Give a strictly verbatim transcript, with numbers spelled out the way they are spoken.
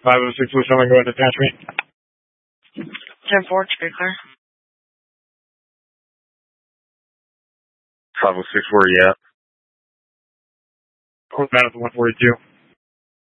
five oh six, what's someone going to attach me? ten four, to be clear. five oh six, where are you at? Court down at the one forty-two.